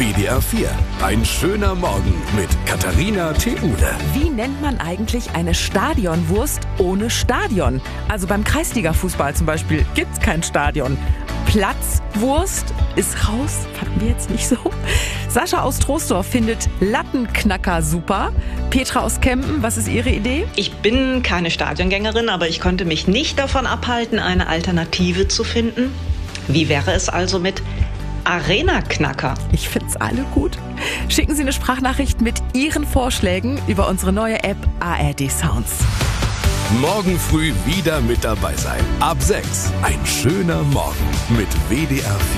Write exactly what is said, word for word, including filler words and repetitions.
W D R vier. Ein schöner Morgen mit Katharina Theule. Wie nennt man eigentlich eine Stadionwurst ohne Stadion? Also beim Kreisliga-Fußball zum Beispiel gibt's kein Stadion. Platzwurst ist raus, fanden wir jetzt nicht so. Sascha aus Troisdorf findet Lattenknacker super. Petra aus Kempen, was ist Ihre Idee? Ich bin keine Stadiongängerin, aber ich konnte mich nicht davon abhalten, eine Alternative zu finden. Wie wäre es also mit Arena-Knacker? Ich find's alle gut. Schicken Sie eine Sprachnachricht mit Ihren Vorschlägen über unsere neue App A R D Sounds. Morgen früh wieder mit dabei sein. Ab sechs. Ein schöner Morgen mit W D R vier.